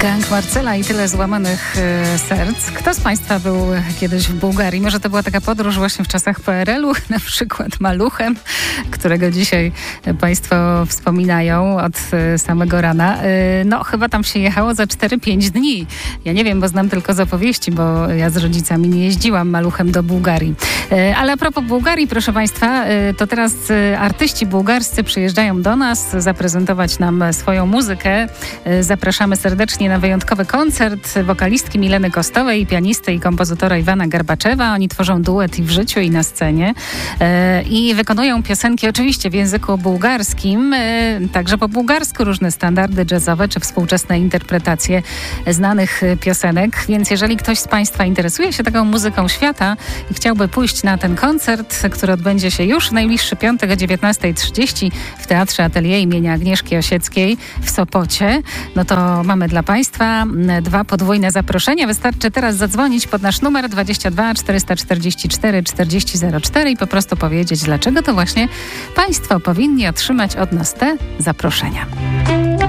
Gang Marcela i tyle złamanych serc. Kto z Państwa był kiedyś w Bułgarii? Może to była taka podróż właśnie w czasach PRL-u, na przykład Maluchem, którego dzisiaj Państwo wspominają od samego rana. No, chyba tam się jechało za 4-5 dni. Ja nie wiem, bo znam tylko z opowieści, bo ja z rodzicami nie jeździłam Maluchem do Bułgarii. Ale a propos Bułgarii, proszę Państwa, to teraz artyści bułgarscy przyjeżdżają do nas zaprezentować nam swoją muzykę. Zapraszamy serdecznie na wyjątkowy koncert wokalistki Mileny Kostowej, pianisty i kompozytora Iwana Garbaczewa. Oni tworzą duet i w życiu, i na scenie. I wykonują piosenki oczywiście w języku bułgarskim, także po bułgarsku różne standardy jazzowe czy współczesne interpretacje znanych piosenek. Więc jeżeli ktoś z Państwa interesuje się taką muzyką świata i chciałby pójść na ten koncert, który odbędzie się już w najbliższy piątek o 19:30 w Teatrze Atelier imienia Agnieszki Osieckiej w Sopocie, no to mamy dla Państwa 2 podwójne zaproszenia. Wystarczy teraz zadzwonić pod nasz numer 22 444 4004 i po prostu powiedzieć, dlaczego to właśnie Państwo powinni otrzymać od nas te zaproszenia.